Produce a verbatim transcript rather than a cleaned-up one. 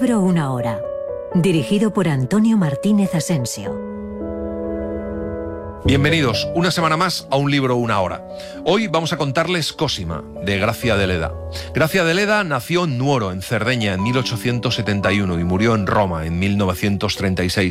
libro una hora. Dirigido por Antonio Martínez Asensio. Bienvenidos una semana más a Un libro una hora. Hoy vamos a contarles Cosima, de Gracia de Leda. Gracia de Leda nació en Nuoro, en Cerdeña, en mil ochocientos setenta y uno y murió en Roma en mil novecientos treinta y seis.